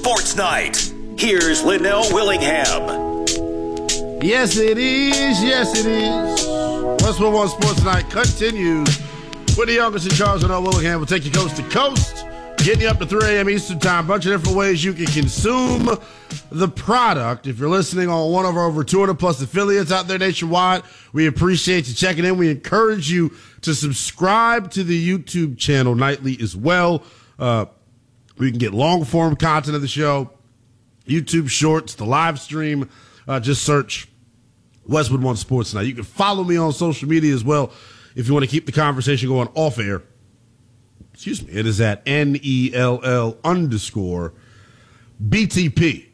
Sports Night. Here's Linnell Willingham. Yes, it is. Yes, it is. Westwood One Sports Night continues. Whitney August and Charles Linnell Willingham will take you coast to coast, getting you up to 3 a.m. Eastern Time. A bunch of different ways you can consume the product. If you're listening on one of our over 200 plus affiliates out there nationwide, we appreciate you checking in. We encourage you to subscribe to the YouTube channel nightly as well. We can get long form content of the show, YouTube shorts, the live stream. Just search Westwood One Sports Night. You can follow me on social media as well if you want to keep the conversation going off air. Excuse me. It is at NELL_BTP.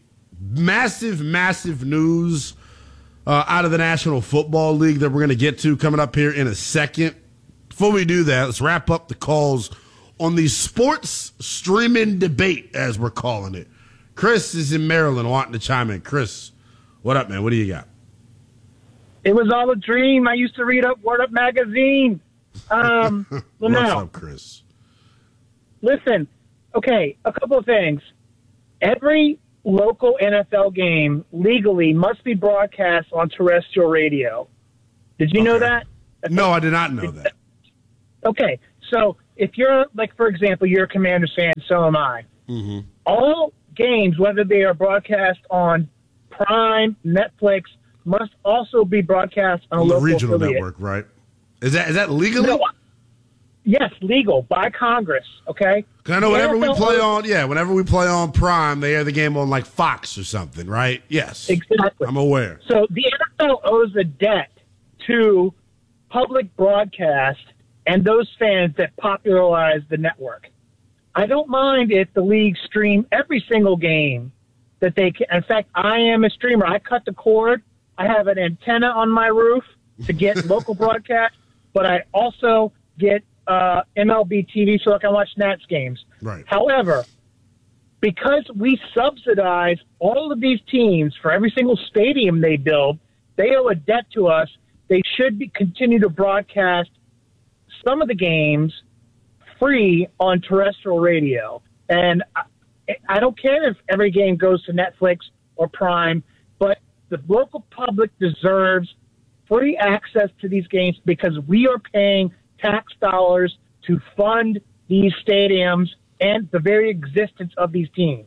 Massive news out of the National Football League that we're going to get to coming up here in a second. Before we do that, let's wrap up the calls on the sports streaming debate, as we're calling it. Chris is in Maryland wanting to chime in. Chris, what up, man? What do you got? It was all a dream. I used to read Word Up magazine. What's up, Chris? Listen, okay, a couple of things. Every local NFL game legally must be broadcast on terrestrial radio. Did you know that? No, I did not know that. Okay, so if you're, like, for example, you're a Commanders fan, so am I. Mm-hmm. All games, whether they are broadcast on Prime, Netflix, must also be broadcast on a local regional affiliate. network, right? Is that legally? No, yes, legal by Congress. Okay. Because I know whenever we play on Prime, they air the game on like Fox or something, right? Yes, exactly. I'm aware. So the NFL owes a debt to public broadcast and those fans that popularize the network. I don't mind if the league stream every single game that they can. In fact, I am a streamer. I cut the cord. I have an antenna on my roof to get local broadcast, but I also get MLB TV so I can watch Nats games. Right. However, because we subsidize all of these teams for every single stadium they build, they owe a debt to us. They should continue to broadcast some of the games free on terrestrial radio. And I don't care if every game goes to Netflix or Prime, but the local public deserves free access to these games because we are paying tax dollars to fund these stadiums and the very existence of these teams.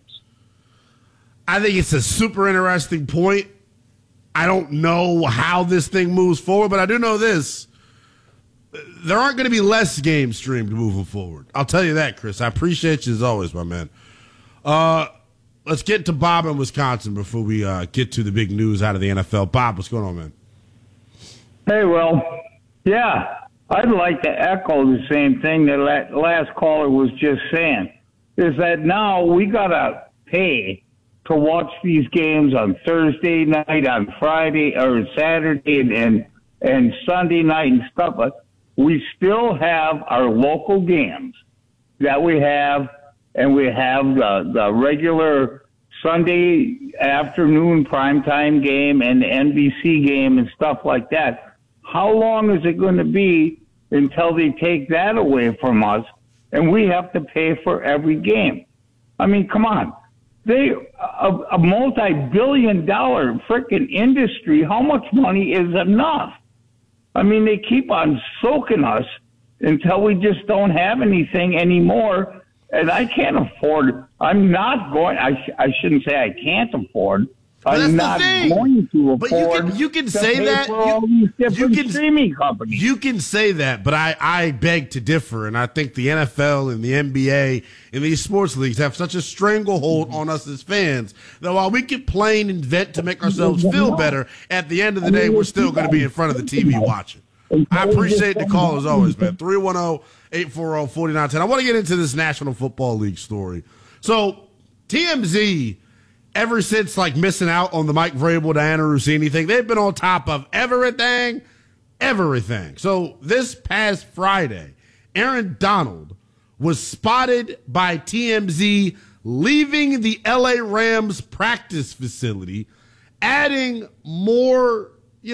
I think it's a super interesting point. I don't know how this thing moves forward, but I do know this. There aren't going to be less games streamed moving forward. I'll tell you that, Chris. I appreciate you as always, my man. Let's get to Bob in Wisconsin before we get to the big news out of the NFL. Bob, what's going on, man? Hey, well, yeah, I'd like to echo the same thing that last caller was just saying, is that now we got to pay to watch these games on Thursday night, on Friday, or Saturday, and Sunday night and stuff. But we still have our local games that we have, and we have the regular Sunday afternoon primetime game and the NBC game and stuff like that. How long is it going to be until they take that away from us and we have to pay for every game? I mean, come on. A multi-billion-dollar freaking industry, how much money is enough? I mean, they keep on soaking us until we just don't have anything anymore. And I can't afford. I'm not going. I shouldn't say I can't afford. I'm not going to afford. But you can say that. Streaming companies. You can say that, but I beg to differ, and I think the NFL and the NBA and these sports leagues have such a stranglehold on us as fans that while we complain and vent to make ourselves feel better, at the end of the day, we're still going to be in front of the TV watching. I appreciate the call as always, man. 310-840-4910. I want to get into this National Football League story. So TMZ, ever since like missing out on the Mike Vrabel, Diana Rossini thing, they've been on top of everything. So this past Friday, Aaron Donald was spotted by TMZ leaving the LA Rams practice facility, adding more,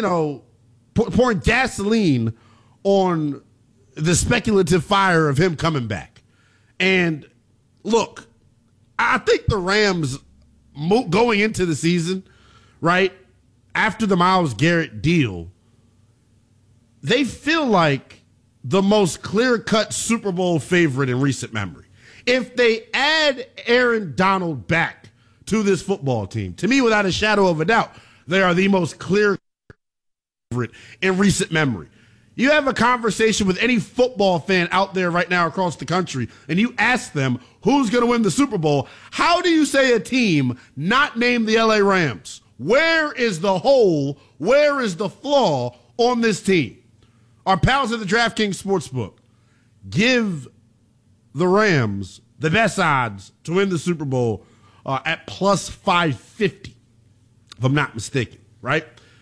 pouring gasoline on the speculative fire of him coming back. And look, I think the Rams going into the season, right, after the Myles Garrett deal, they feel like the most clear-cut Super Bowl favorite in recent memory. If they add Aaron Donald back to this football team, to me, without a shadow of a doubt, they are the most clear favorite in recent memory. You have a conversation with any football fan out there right now across the country, and you ask them who's going to win the Super Bowl, how do you say a team not named the LA Rams? Where is the hole? Where is the flaw on this team? Our pals at the DraftKings Sportsbook give the Rams the best odds to win the Super Bowl at plus 550, if I'm not mistaken, right?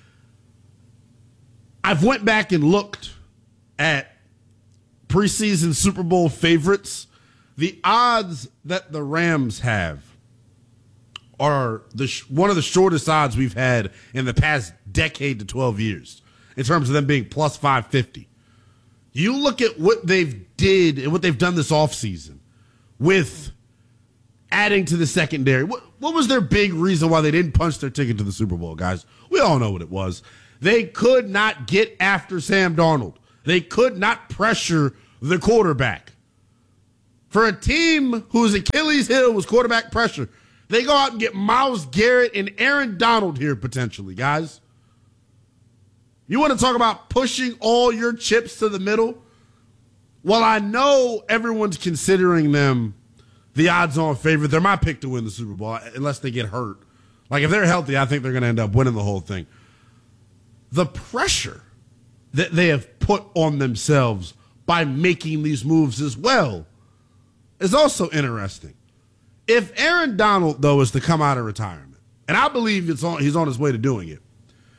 I've went back and looked at preseason Super Bowl favorites. The odds that the Rams have are one of the shortest odds we've had in the past decade to 12 years in terms of them being plus 550. You look at what they've did and what they've done this offseason with adding to the secondary. What was their big reason why they didn't punch their ticket to the Super Bowl, guys? We all know what it was. They could not get after Sam Darnold. They could not pressure the quarterback. For a team whose Achilles heel was quarterback pressure, they go out and get Myles Garrett and Aaron Donald here potentially, guys. You want to talk about pushing all your chips to the middle? Well, I know everyone's considering them the odds-on favorite. They're my pick to win the Super Bowl unless they get hurt. Like, if they're healthy, I think they're going to end up winning the whole thing. The pressure that they have put on themselves by making these moves as well is also interesting. If Aaron Donald, though, is to come out of retirement, and I believe he's on his way to doing it,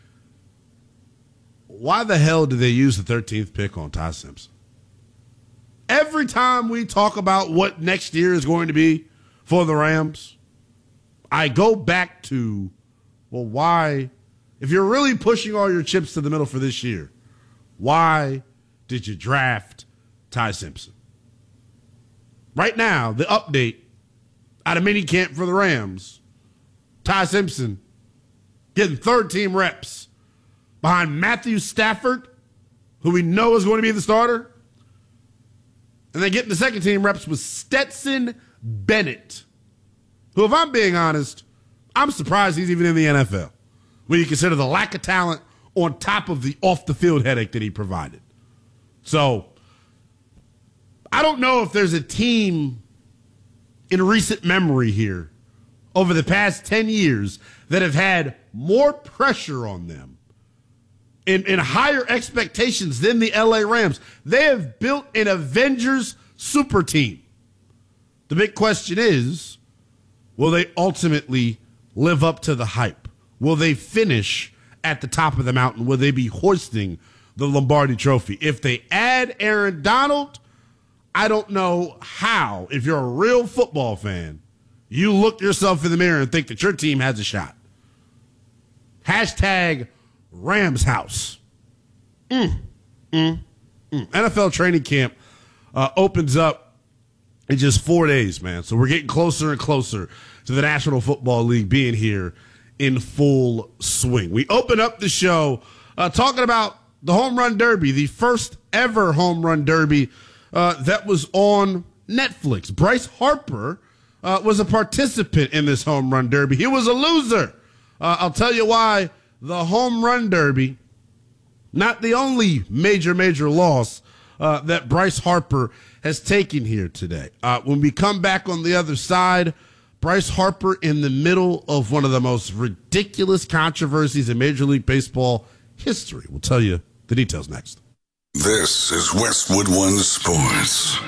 why the hell did they use the 13th pick on Ty Simpson? Every time we talk about what next year is going to be for the Rams, I go back to, well, why, if you're really pushing all your chips to the middle for this year, why did you draft Ty Simpson? Right now, the update out of minicamp for the Rams, Ty Simpson getting third-team reps behind Matthew Stafford, who we know is going to be the starter, and then getting the second-team reps with Stetson Bennett, who, if I'm being honest, I'm surprised he's even in the NFL when you consider the lack of talent on top of the off-the-field headache that he provided. So, I don't know if there's a team in recent memory here over the past 10 years that have had more pressure on them and higher expectations than the LA Rams. They have built an Avengers super team. The big question is, will they ultimately live up to the hype? Will they finish at the top of the mountain? Will they be hoisting the Lombardi Trophy? If they add Aaron Donald, I don't know how, if you're a real football fan, you look yourself in the mirror and think that your team has a shot. Hashtag Rams House. NFL training camp opens up in just 4 days, man. So we're getting closer and closer to the National Football League being here in full swing. We open up the show talking about the Home Run Derby, the first ever Home Run Derby that was on Netflix. Bryce Harper was a participant in this Home Run Derby. He was a loser. I'll tell you why. The Home Run Derby, not the only major loss that Bryce Harper has taken here today. When we come back on the other side, Bryce Harper in the middle of one of the most ridiculous controversies in Major League Baseball history. We'll tell you the details next. This is Westwood One Sports.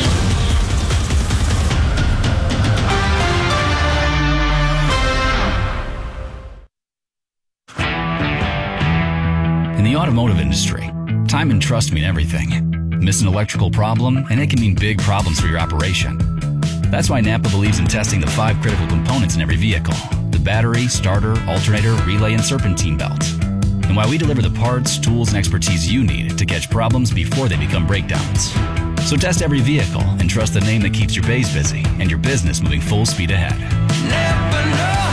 In the automotive industry, time and trust mean everything. Miss an electrical problem, and it can mean big problems for your operation. That's why Napa believes in testing the 5 critical components in every vehicle: the battery, starter, alternator, relay, and serpentine belt. And why we deliver the parts, tools, and expertise you need to catch problems before they become breakdowns. So test every vehicle and trust the name that keeps your bays busy and your business moving full speed ahead. Never know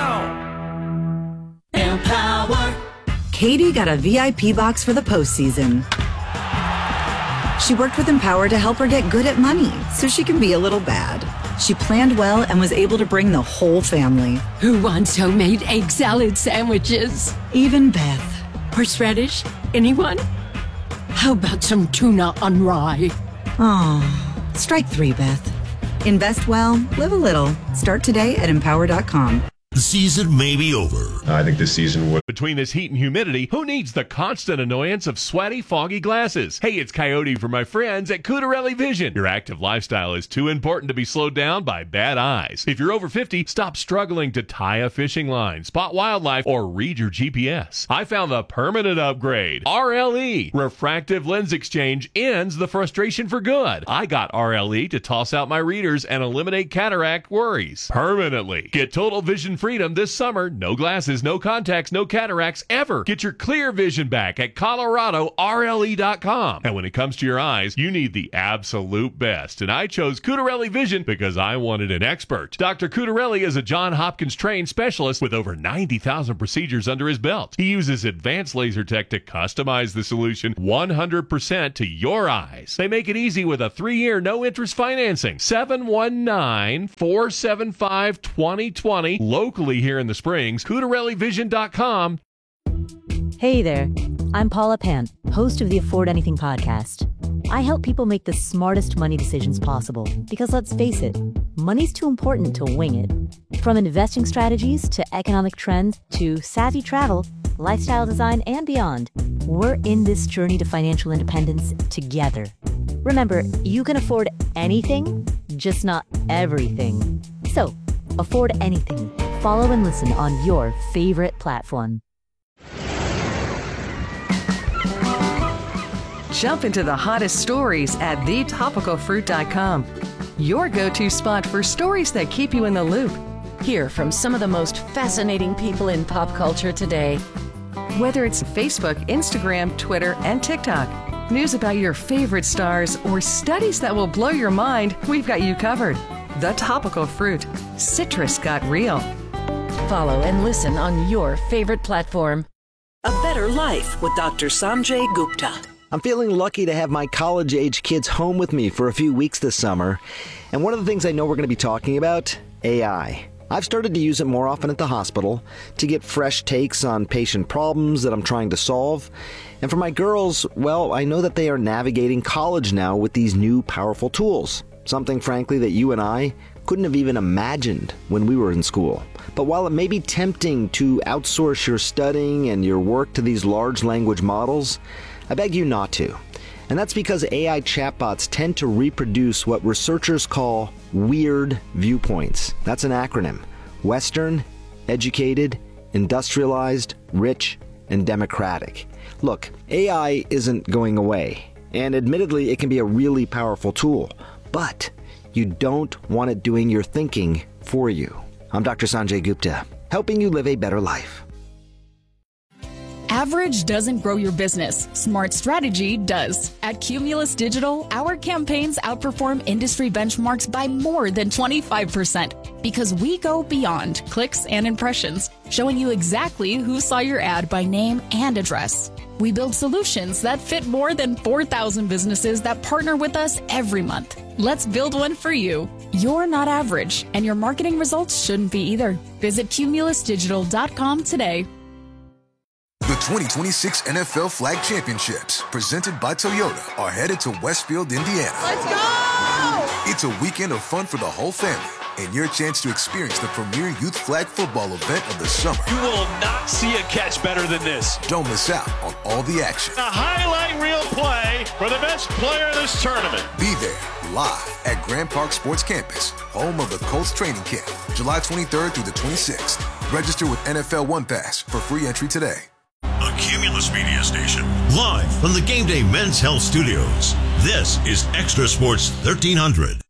how. Empower. Katie got a VIP box for the postseason. She worked with Empower to help her get good at money so she can be a little bad. She planned well and was able to bring the whole family. Who wants homemade egg salad sandwiches? Even Beth. Horseradish? Anyone? How about some tuna on rye? Oh, strike 3, Beth. Invest well, live a little. Start today at Empower.com. The season may be over. I think this season would. Between this heat and humidity, who needs the constant annoyance of sweaty, foggy glasses? Hey, it's Coyote for my friends at Cutarelli Vision. Your active lifestyle is too important to be slowed down by bad eyes. If you're over 50, stop struggling to tie a fishing line, spot wildlife, or read your GPS. I found the permanent upgrade. RLE, Refractive Lens Exchange, ends the frustration for good. I got RLE to toss out my readers and eliminate cataract worries permanently. Get total vision freedom this summer. No glasses, no contacts, no cataracts ever. Get your clear vision back at ColoradoRLE.com. And when it comes to your eyes, you need the absolute best. And I chose Cutarelli Vision because I wanted an expert. Dr. Cutarelli is a Johns Hopkins trained specialist with over 90,000 procedures under his belt. He uses advanced laser tech to customize the solution 100% to your eyes. They make it easy with a 3-year no-interest financing. 719-475-2020. Locally here in the Springs, CutarelliVision.com. Hey there, I'm Paula Pant, host of the Afford Anything podcast. I help people make the smartest money decisions possible because let's face it, money's too important to wing it. From investing strategies to economic trends to savvy travel, lifestyle design, and beyond, we're in this journey to financial independence together. Remember, you can afford anything, just not everything. So, afford anything. Follow and listen on your favorite platform. Jump into the hottest stories at thetopicalfruit.com. Your go-to spot for stories that keep you in the loop. Hear from some of the most fascinating people in pop culture today. Whether it's Facebook, Instagram, Twitter, and TikTok, news about your favorite stars, or studies that will blow your mind, we've got you covered. The Topical Fruit. Citrus got real. Follow and listen on your favorite platform. A Better Life with Dr. Sanjay Gupta. I'm feeling lucky to have my college-age kids home with me for a few weeks this summer. And one of the things I know we're going to be talking about, AI. I've started to use it more often at the hospital to get fresh takes on patient problems that I'm trying to solve. And for my girls, well, I know that they are navigating college now with these new powerful tools. Something, frankly, that you and I couldn't have even imagined when we were in school. But while it may be tempting to outsource your studying and your work to these large language models, I beg you not to. And that's because AI chatbots tend to reproduce what researchers call weird viewpoints. That's an acronym. Western, educated, industrialized, rich, and democratic. Look, AI isn't going away. And admittedly, it can be a really powerful tool. But you don't want it doing your thinking for you. I'm Dr. Sanjay Gupta, helping you live a better life. Average doesn't grow your business. Smart strategy does. At Cumulus Digital, our campaigns outperform industry benchmarks by more than 25% because we go beyond clicks and impressions, showing you exactly who saw your ad by name and address. We build solutions that fit more than 4,000 businesses that partner with us every month. Let's build one for you. You're not average, and your marketing results shouldn't be either. Visit cumulusdigital.com today. The 2026 NFL Flag Championships, presented by Toyota, are headed to Westfield, Indiana. Let's go! It's a weekend of fun for the whole family and your chance to experience the premier youth flag football event of the summer. You will not see a catch better than this. Don't miss out on all the action. A highlight reel play for the best player of this tournament. Be there live at Grand Park Sports Campus, home of the Colts training camp, July 23rd through the 26th. Register with NFL One Pass for free entry today. A Cumulus Media Station, live from the Game Day Men's Health Studios. This is Extra Sports 1300.